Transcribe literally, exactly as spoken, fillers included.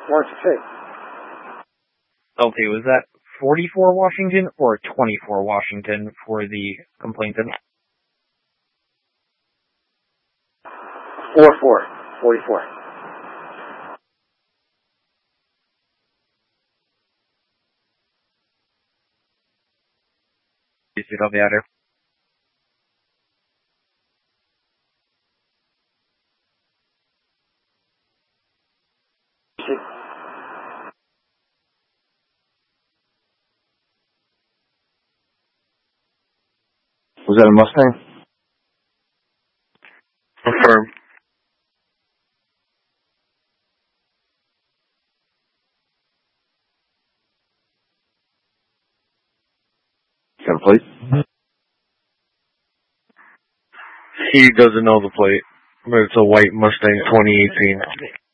What's it say? Okay, was that forty-four Washington or twenty-four Washington for the complainant? four four. forty-four. Ciudad Vallarta. Was that a Mustang? Confirm. Got a plate? He doesn't know the plate, but it's a white Mustang twenty eighteen.